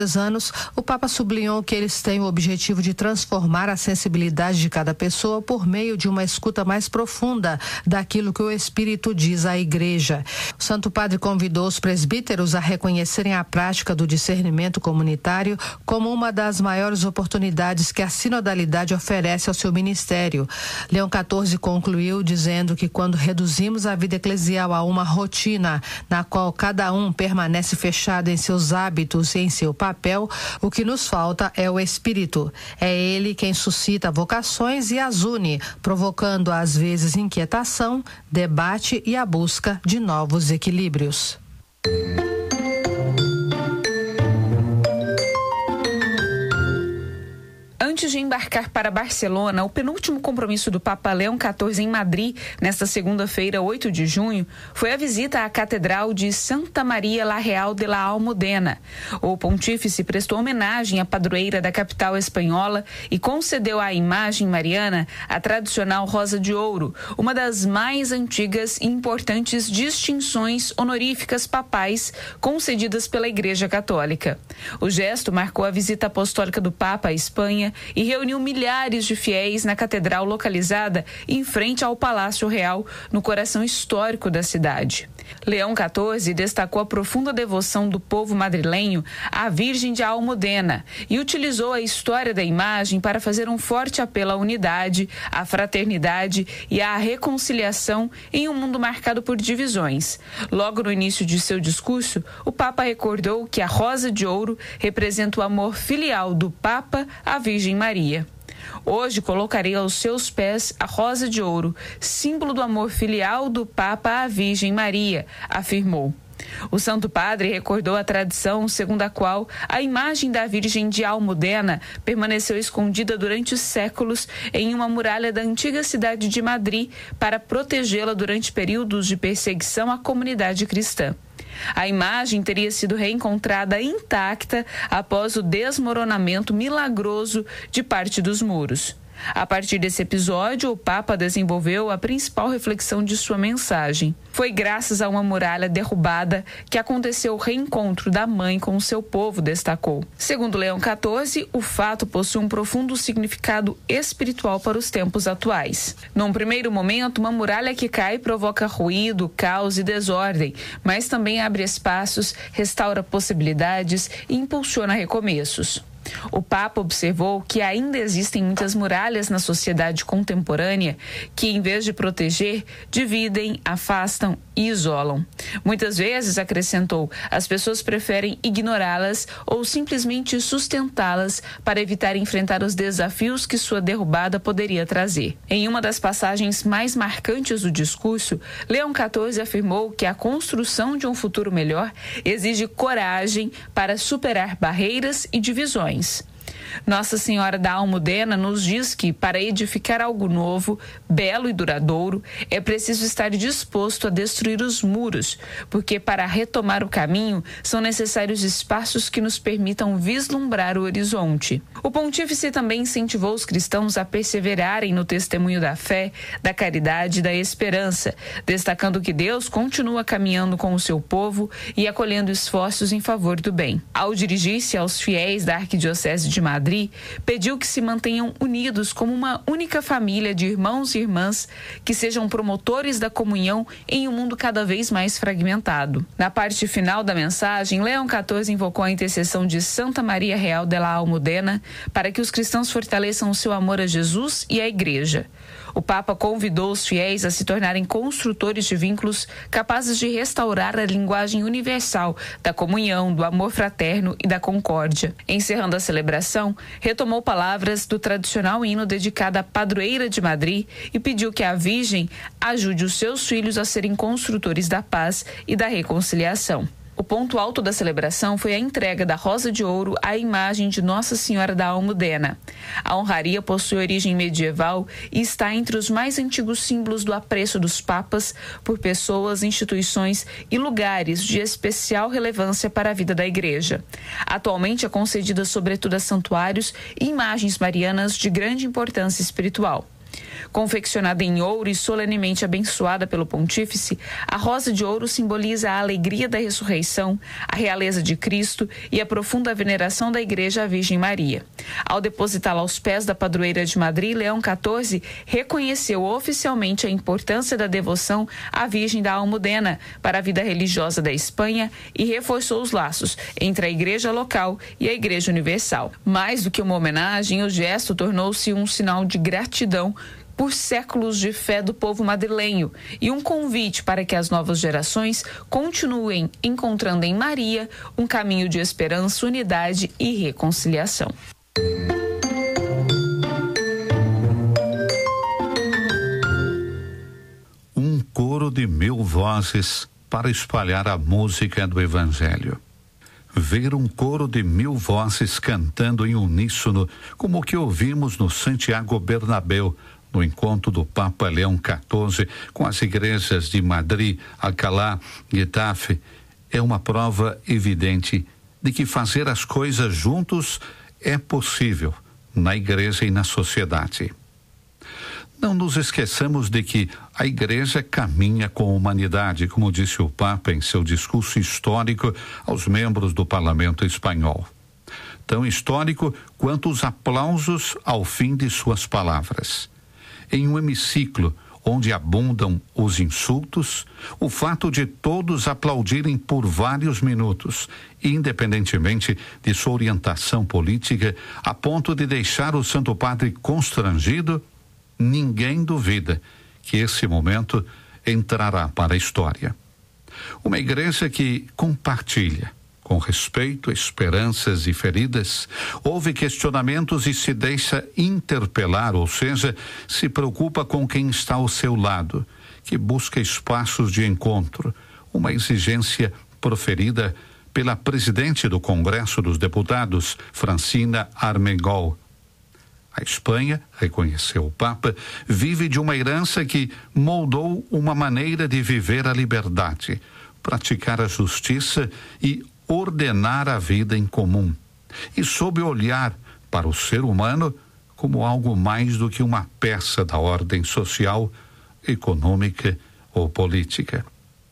anos, o Papa sublinhou que eles têm o objetivo de transformar a sensibilidade de cada pessoa por meio de uma escuta mais profunda daquilo que o Espírito diz à Igreja. O Santo Padre convidou os presbíteros a reconhecerem a prática do discernimento comunitário como uma das maiores oportunidades que a sinodalidade oferece ao seu ministério. Leão XIV concluiu dizendo que quando reduzimos a vida eclesial a uma rotina na qual cada um permanece fechado em seus hábitos e em seu papel, o que nos falta é o Espírito. É ele quem suscita vocações e as une, provocando às vezes inquietação, debate e a busca de novos equilíbrios. Antes de embarcar para Barcelona, o penúltimo compromisso do Papa Leão XIV em Madrid, nesta segunda-feira, 8 de junho, foi a visita à Catedral de Santa Maria la Real de la Almudena. O pontífice prestou homenagem à padroeira da capital espanhola e concedeu à imagem mariana a tradicional Rosa de Ouro, uma das mais antigas e importantes distinções honoríficas papais concedidas pela Igreja Católica. O gesto marcou a visita apostólica do Papa à Espanha e reuniu milhares de fiéis na catedral localizada em frente ao Palácio Real, no coração histórico da cidade. Leão XIV destacou a profunda devoção do povo madrilenho à Virgem de Almudena e utilizou a história da imagem para fazer um forte apelo à unidade, à fraternidade e à reconciliação em um mundo marcado por divisões. Logo no início de seu discurso, o Papa recordou que a Rosa de Ouro representa o amor filial do Papa à Virgem Maria. Hoje colocarei aos seus pés a Rosa de Ouro, símbolo do amor filial do Papa à Virgem Maria, afirmou. O Santo Padre recordou a tradição segundo a qual a imagem da Virgem de Almudena permaneceu escondida durante séculos em uma muralha da antiga cidade de Madrid para protegê-la durante períodos de perseguição à comunidade cristã. A imagem teria sido reencontrada intacta após o desmoronamento milagroso de parte dos muros. A partir desse episódio, o Papa desenvolveu a principal reflexão de sua mensagem. Foi graças a uma muralha derrubada que aconteceu o reencontro da mãe com o seu povo, destacou. Segundo Leão XIV, o fato possui um profundo significado espiritual para os tempos atuais. Num primeiro momento, uma muralha que cai provoca ruído, caos e desordem, mas também abre espaços, restaura possibilidades e impulsiona recomeços. O Papa observou que ainda existem muitas muralhas na sociedade contemporânea que, em vez de proteger, dividem, afastam e isolam. Muitas vezes, acrescentou, as pessoas preferem ignorá-las ou simplesmente sustentá-las para evitar enfrentar os desafios que sua derrubada poderia trazer. Em uma das passagens mais marcantes do discurso, Leão XIV afirmou que a construção de um futuro melhor exige coragem para superar barreiras e divisões. Nossa Senhora da Almudena nos diz que, para edificar algo novo, belo e duradouro, é preciso estar disposto a destruir os muros, porque para retomar o caminho são necessários espaços que nos permitam vislumbrar o horizonte. O pontífice também incentivou os cristãos a perseverarem no testemunho da fé, da caridade e da esperança, destacando que Deus continua caminhando com o seu povo e acolhendo esforços em favor do bem. Ao dirigir-se aos fiéis da Arquidiocese de Madrid, pediu que se mantenham unidos como uma única família de irmãos e irmãs que sejam promotores da comunhão em um mundo cada vez mais fragmentado. Na parte final da mensagem, Leão XIV invocou a intercessão de Santa Maria Real de la Almudena para que os cristãos fortaleçam o seu amor a Jesus e à Igreja. O Papa convidou os fiéis a se tornarem construtores de vínculos capazes de restaurar a linguagem universal da comunhão, do amor fraterno e da concórdia. Encerrando a celebração, retomou palavras do tradicional hino dedicado à padroeira de Madrid e pediu que a Virgem ajude os seus filhos a serem construtores da paz e da reconciliação. O ponto alto da celebração foi a entrega da Rosa de Ouro à imagem de Nossa Senhora da Almudena. A honraria possui origem medieval e está entre os mais antigos símbolos do apreço dos papas por pessoas, instituições e lugares de especial relevância para a vida da Igreja. Atualmente é concedida sobretudo a santuários e imagens marianas de grande importância espiritual. Confeccionada em ouro e solenemente abençoada pelo pontífice, a rosa de ouro simboliza a alegria da ressurreição, a realeza de Cristo e a profunda veneração da Igreja à Virgem Maria. Ao depositá-la aos pés da padroeira de Madrid, Leão XIV reconheceu oficialmente a importância da devoção à Virgem da Almudena para a vida religiosa da Espanha e reforçou os laços entre a Igreja local e a Igreja Universal. Mais do que uma homenagem, o gesto tornou-se um sinal de gratidão por séculos de fé do povo madrilenho e um convite para que as novas gerações continuem encontrando em Maria um caminho de esperança, unidade e reconciliação. Um coro de 1000 vozes para espalhar a música do Evangelho. Ver um coro de 1000 vozes cantando em uníssono, como o que ouvimos no Santiago Bernabéu, no encontro do Papa Leão XIV com as igrejas de Madrid, Alcalá e Getafe, é uma prova evidente de que fazer as coisas juntos é possível na igreja e na sociedade. Não nos esqueçamos de que a igreja caminha com a humanidade, como disse o Papa em seu discurso histórico aos membros do Parlamento espanhol. Tão histórico quanto os aplausos ao fim de suas palavras. Em um hemiciclo onde abundam os insultos, o fato de todos aplaudirem por vários minutos, independentemente de sua orientação política, a ponto de deixar o Santo Padre constrangido, ninguém duvida que esse momento entrará para a história. Uma igreja que compartilha, com respeito, esperanças e feridas, ouve questionamentos e se deixa interpelar, ou seja, se preocupa com quem está ao seu lado, que busca espaços de encontro, uma exigência proferida pela presidente do Congresso dos Deputados, Francina Armengol. A Espanha, reconheceu o Papa, vive de uma herança que moldou uma maneira de viver a liberdade, praticar a justiça e ordenar a vida em comum. E soube olhar para o ser humano como algo mais do que uma peça da ordem social, econômica ou política.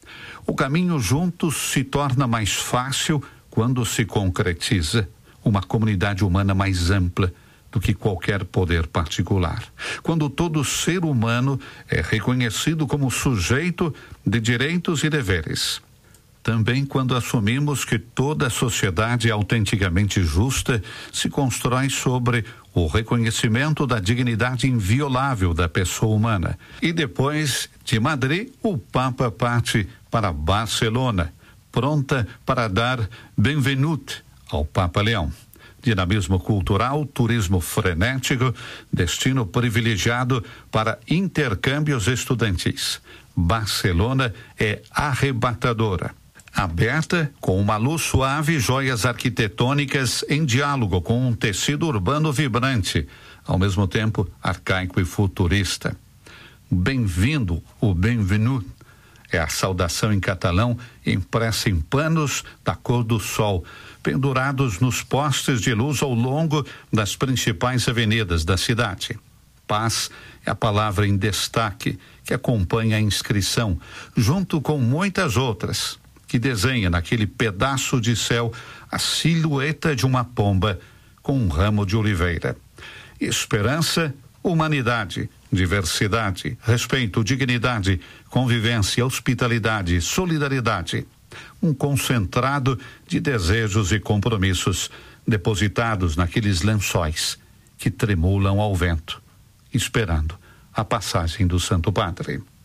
O caminho juntos se torna mais fácil quando se concretiza uma comunidade humana mais ampla do que qualquer poder particular. Quando todo ser humano é reconhecido como sujeito de direitos e deveres. Também quando assumimos que toda a sociedade autenticamente justa se constrói sobre o reconhecimento da dignidade inviolável da pessoa humana. E depois de Madrid, o Papa parte para Barcelona, pronta para dar benvenut ao Papa Leão. Dinamismo cultural, turismo frenético, destino privilegiado para intercâmbios estudantis. Barcelona é arrebatadora. Aberta, com uma luz suave e joias arquitetônicas em diálogo com um tecido urbano vibrante, ao mesmo tempo arcaico e futurista. Bem-vindo, o benvenut, é a saudação em catalão impressa em panos da cor do sol, pendurados nos postes de luz ao longo das principais avenidas da cidade. Paz é a palavra em destaque que acompanha a inscrição, junto com muitas outras, que desenha naquele pedaço de céu a silhueta de uma pomba com um ramo de oliveira. Esperança, humanidade, diversidade, respeito, dignidade, convivência, hospitalidade, solidariedade. Um concentrado de desejos e compromissos depositados naqueles lençóis que tremulam ao vento, esperando a passagem do Santo Padre.